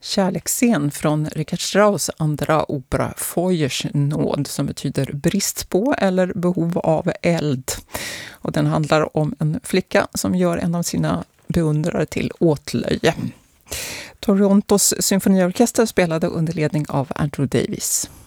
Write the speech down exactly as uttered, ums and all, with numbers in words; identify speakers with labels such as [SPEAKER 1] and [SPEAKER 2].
[SPEAKER 1] kärleksscen från Richard Strauss andra opera Feuers nåd, som betyder brist på eller behov av eld. Och den handlar om en flicka som gör en av sina beundrare till åtlöje. Torontos symfoniorkester spelade under ledning av Andrew Davis.